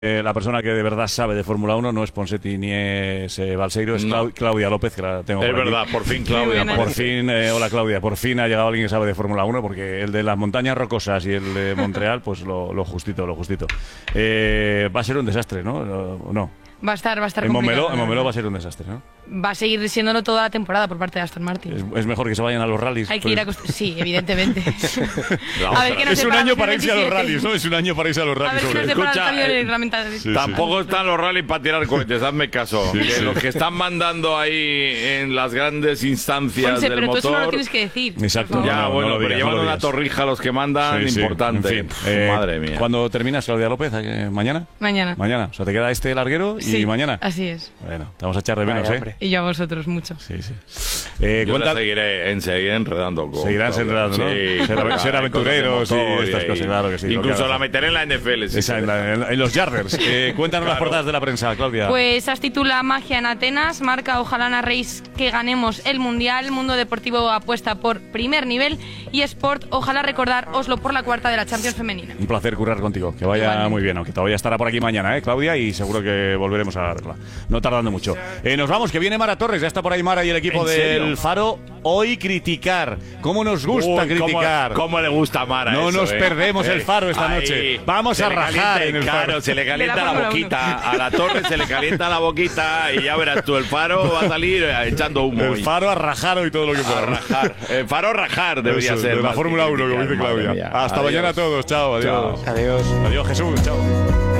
La persona que de verdad sabe de Fórmula 1 no es Ponseti ni es Balseiro, es Claudia López, que la tengo Es por aquí. verdad, por fin Claudia. Por fin, hola Claudia, por fin ha llegado alguien que sabe de Fórmula 1, porque el de las montañas rocosas y el de Montreal, pues lo justito, lo justito. Va a ser un desastre, ¿no? ¿No? Va a estar En complicado. Montmeló va a ser un desastre, ¿no? Va a seguir siéndolo toda la temporada por parte de Aston Martin. Es mejor que se vayan a los rallies. Hay que ir a Sí, evidentemente. A ver, que nos es un separa año para irse a los 2027. rallies, ¿no? Es un año para irse a los A rallies. ver qué nos sobre- separa el Escucha, cambio de reglamentario. sí. Tampoco están los rallies para tirar cohetes, hazme caso. Sí, Que sí. los que están mandando ahí en las grandes instancias Monse, del pero tú eso no lo motor. tienes que decir. Exacto. por favor. Ya, No, bueno, no lo pero digas, llevan no lo una digas. torrija los que mandan Sí, sí, importante. en fin. Madre mía. ¿Cuándo terminas, Claudia López? ¿Mañana? Mañana. Mañana. O sea, te queda este larguero y Sí, mañana. así es. Bueno, te vamos a echar de menos, Vaya, ¿eh? hombre. Y yo a vosotros mucho. Sí, sí. Yo Cuenta- la seguiré enredando. Seguirás enredando, ¿no? Ser aventureros y estas cosas, claro que sí, lo que Incluso hagas. la meteré en la NFL. si Esa, se deja. en los Yarders. Cuéntanos las Claro. portadas de la prensa, Claudia. Pues as titula Magia en Atenas, marca Ojalá narréis que ganemos el Mundial, Mundo Deportivo apuesta por primer nivel y Sport, ojalá recordar Oslo por la cuarta de la Champions femenina. Un placer currar contigo. Que vaya Igualmente. muy bien, aunque todavía estará por aquí mañana, Claudia? Y seguro que volveremos a verla. No tardando mucho. Nos vamos, que viene Mara Torres. Ya está por ahí Mara y el equipo ¿En serio? del Faro. Hoy criticar. ¿Cómo nos gusta Uy, criticar? ¿Cómo le gusta a Mara No eso, nos perdemos el Faro esta noche. Vamos se a le rajar calienta, en el claro, Faro. se le calienta De la la Fórmula boquita. A la Torre se le calienta la boquita y ya verás tú, el Faro va a salir echando humo. El hoy. Faro a rajar hoy todo lo que A pueda. rajar. El Faro a rajar debería Eso, ser. de la más Fórmula que 1, como dice criticar, madre Claudia. mía. Hasta Adiós. mañana a todos. Chao, adiós. Adiós. Adiós, Jesús. Chao.